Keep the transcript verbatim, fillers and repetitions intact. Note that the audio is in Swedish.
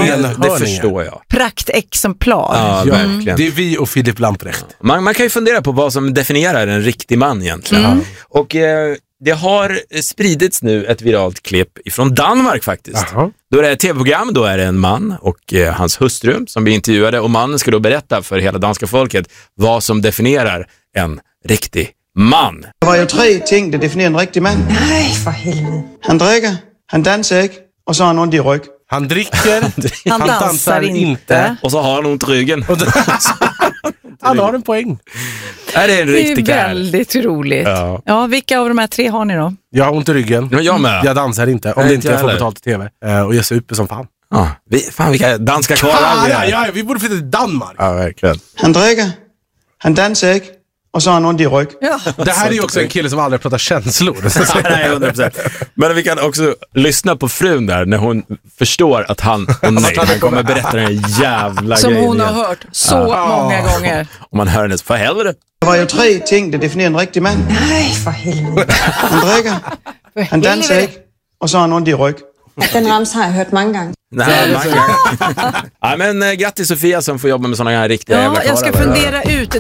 det förstår jag. Praktexemplar. Ja, Ja, verkligen. det är vi och Filip Lamprecht. Man, man kan ju fundera på vad som definierar en riktig man egentligen. Mm. Och eh, det har spridits nu ett viralt klipp ifrån Danmark faktiskt. Jaha. Då är det ett tv-program, då är det en man och eh, hans hustru som blir intervjuade, och mannen ska då berätta för hela danska folket vad som definierar en riktig man. Der var jo tre ting, der definerer en rigtig mand. Nej, for helvede. Han drikker, han danser ikke, og så har han ondt i ryg. Han dricker, Han dansar inte. Och så har han ont i ryggen. Han har en poäng. Är det en Det är riktig kärl? väldigt roligt. Ja. Ja, vilka av de här tre har ni då? Jag har ont i ryggen. Ja, jag med. Jag dansar inte. Om Nej, det inte inte jag får heller. betalt i tv. Eh, Och jag super som fan. Ja, vi, fan vilka danska karlar vi Ja, är. ja, vi borde flytta till Danmark. Ja, verkligen. Han drikker, han danser ikke, og så har han ondt i ryg. Ja. Det här är ju också en kille som aldrig pratar känslor. Nej, hundra procent. Men vi kan också lyssna på frun där när hon förstår att han, och nej, han kommer berätta den här jävla Som grejen hon har igen. hört så många gånger. Och man hör hennes, för helvete. Der var jo tre ting, der definerer en rigtig mand. Nej, for helvede. Han drikker, han danser ikke, og så har han ondt i ryg. Den ramse har jeg hørt mange gange. Nej, man kan... ja, men äh, grattis Sofia som får jobba med såna här riktiga jävla Ja, jag ska karlar. fundera ut.